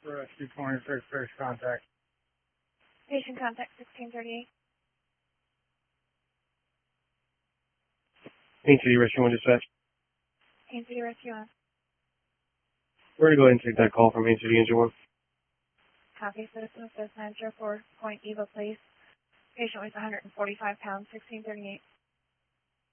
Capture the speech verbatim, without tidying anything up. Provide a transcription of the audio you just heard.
Rescue twenty-six, first contact. Patient contact sixteen thirty-eight. Main City Rescue one dispatch. Main City Rescue one. We're going to go ahead and take that call from Main City Engine one. Copy. Citizen says nine zero four Point Eva Place. Patient weighs one hundred forty-five pounds, sixteen thirty-eight.